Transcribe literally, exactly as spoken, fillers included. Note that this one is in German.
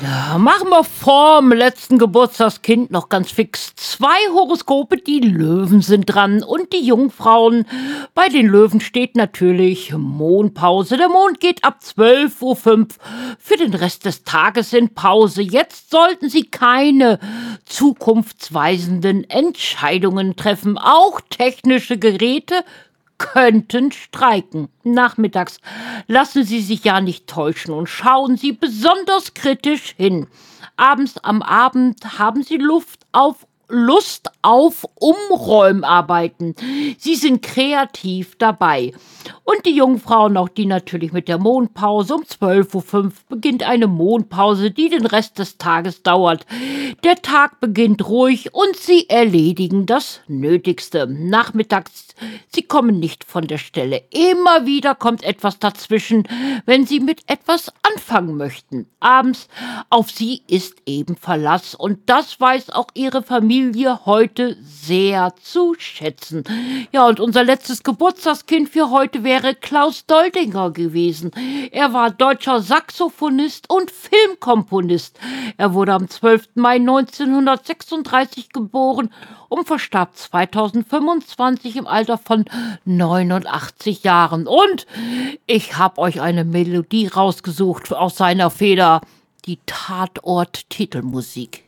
Ja, machen wir vorm letzten Geburtstagskind noch ganz fix zwei Horoskope. Die Löwen sind dran und die Jungfrauen. Bei den Löwen steht natürlich Mondpause. Der Mond geht ab zwölf Uhr fünf für den Rest des Tages in Pause. Jetzt sollten Sie keine zukunftsweisenden Entscheidungen treffen. Auch technische Geräte könnten streiken. Nachmittags lassen Sie sich ja nicht täuschen und schauen Sie besonders kritisch hin. Abends am Abend haben Sie Luft auf Lust auf Umräumarbeiten. Sie sind kreativ dabei. Und die Jungfrauen, auch die natürlich mit der Mondpause. Um zwölf Uhr fünf beginnt eine Mondpause, die den Rest des Tages dauert. Der Tag beginnt ruhig und Sie erledigen das Nötigste. Nachmittags, Sie kommen nicht von der Stelle. Immer wieder kommt etwas dazwischen, wenn Sie mit etwas anfangen möchten. Abends, auf Sie ist eben Verlass und das weiß auch Ihre Familie heute sehr zu schätzen. Ja, und unser letztes Geburtstagskind für heute wäre Klaus Doldinger gewesen. Er war deutscher Saxophonist und Filmkomponist. Er wurde am zwölften Mai neunzehnhundertsechsunddreißig geboren und verstarb zweitausendfünfundzwanzig im Alter von neunundachtzig Jahren. Und ich habe euch eine Melodie rausgesucht aus seiner Feder, die Tatort-Titelmusik.